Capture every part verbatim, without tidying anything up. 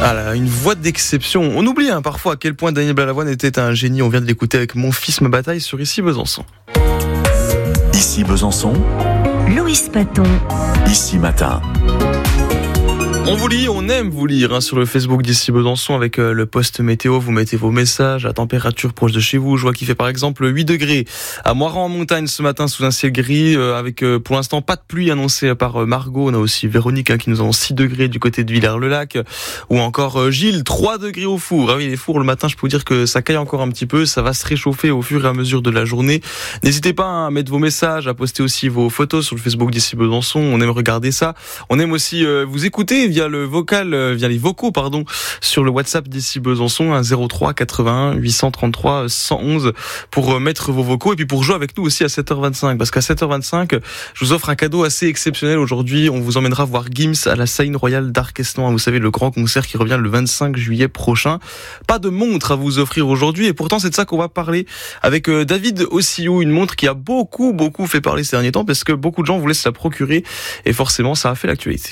Ah là, une voix d'exception. On oublie hein, parfois à quel point Daniel Balavoine était un génie. On vient de l'écouter avec Mon fils me bataille sur Ici Besançon. Ici Besançon, Loïs Paton. Ici Matin. On vous lit, on aime vous lire hein, sur le Facebook d'Ici Besançon avec euh, le post météo. Vous mettez vos messages, la température proche de chez vous. Je vois qu'il fait par exemple huit degrés à Moiran en montagne ce matin sous un ciel gris euh, avec euh, pour l'instant pas de pluie annoncée par euh, Margot. On a aussi Véronique hein, qui nous annonce six degrés du côté de Villers-le-Lac ou encore euh, Gilles trois degrés au four. Ah oui, les fours le matin, je peux vous dire que ça caille encore un petit peu. Ça va se réchauffer au fur et à mesure de la journée. N'hésitez pas hein, à mettre vos messages, à poster aussi vos photos sur le Facebook d'Ici Besançon. On aime regarder ça. On aime aussi euh, vous écouter via le vocal, euh, via les vocaux, pardon, sur le WhatsApp d'Ici Besançon, hein, zéro trois quatre-vingt-un huit cent trente-trois cent onze pour euh, mettre vos vocaux et puis pour jouer avec nous aussi à sept heures vingt-cinq. Parce qu'à sept heures vingt-cinq, je vous offre un cadeau assez exceptionnel aujourd'hui. On vous emmènera voir Gims à la Scène Royale d'Arquestan. Vous savez, le grand concert qui revient le vingt-cinq juillet prochain. Pas de montre à vous offrir aujourd'hui et pourtant c'est de ça qu'on va parler avec euh, David Ossiou, une montre qui a beaucoup, beaucoup fait parler ces derniers temps parce que beaucoup de gens voulaient se la procurer et forcément ça a fait l'actualité.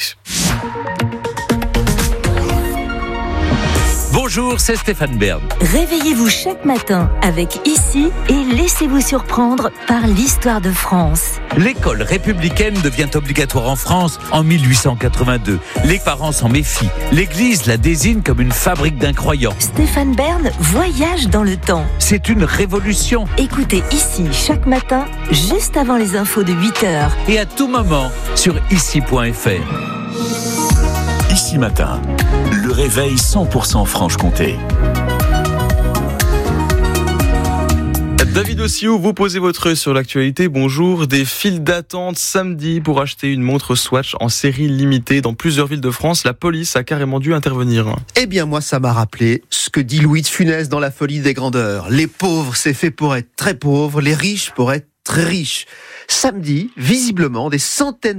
Bonjour, c'est Stéphane Bern. Réveillez-vous chaque matin avec Ici et laissez-vous surprendre par l'histoire de France. L'école républicaine devient obligatoire en France en mille huit cent quatre-vingt-deux. Les parents s'en méfient. L'Église la désigne comme une fabrique d'incroyants. Stéphane Bern voyage dans le temps. C'est une révolution. Écoutez Ici chaque matin, juste avant les infos de huit heures. Et à tout moment sur ici point f r. Ici Matin, le réveil cent pour cent Franche-Comté. David Ossiou, vous posez votre œil sur l'actualité. Bonjour. Des files d'attente samedi pour acheter une montre Swatch en série limitée dans plusieurs villes de France. La police a carrément dû intervenir. Eh bien, moi, ça m'a rappelé ce que dit Louis de Funès dans La folie des grandeurs. Les pauvres, c'est fait pour être très pauvres. Les riches, pour être très riches. Samedi, visiblement, des centaines